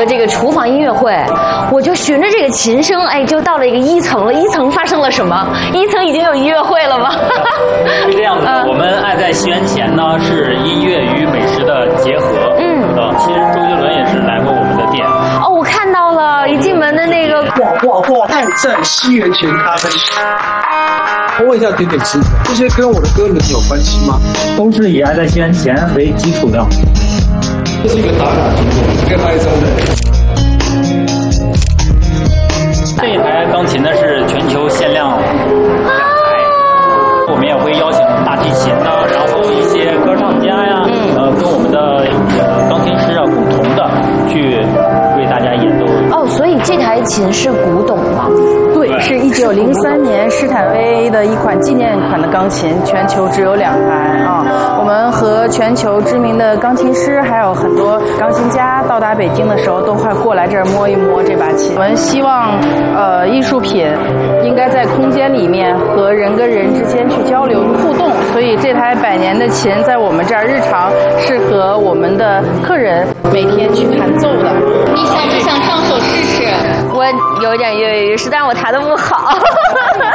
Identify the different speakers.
Speaker 1: 的这个厨房音乐会，我就循着这个琴声，哎，就到了一个1层了。1层发生了什么？1层已经有音乐会了吗？
Speaker 2: 是这样的，我们爱在西元前呢是音乐与美食的结合。其实周杰伦也是来过我们的店。
Speaker 1: 哦，我看到了，一进门的那个
Speaker 3: 爱在西元前咖啡。我问一下点点吃，这些跟我的歌名有关系吗？
Speaker 2: 都是以爱在西元前为基础的。
Speaker 3: 这是一个打卡经过，可以拍一张的。
Speaker 2: 这一台钢琴呢是全球限量2台，我们也会邀请大提琴呢，然后一些歌唱家呀，跟我们的钢琴师啊共同的去为大家演奏。
Speaker 1: 哦，所以这台琴是古董吗？
Speaker 4: 对，是1903年施坦威的一款纪念款的钢琴，全球只有2台啊。我们和全球知名的钢琴师还有很多钢琴家到达北京的时候，都会过来这儿摸一摸这把琴。我们希望，艺术品应该在空间里面和人跟人之间去交流互动，所以这台100年的琴在我们这儿日常是和我们的客人每天去弹奏的。
Speaker 1: 你想不想上手试试？我有点跃跃欲试，但是我弹得不好。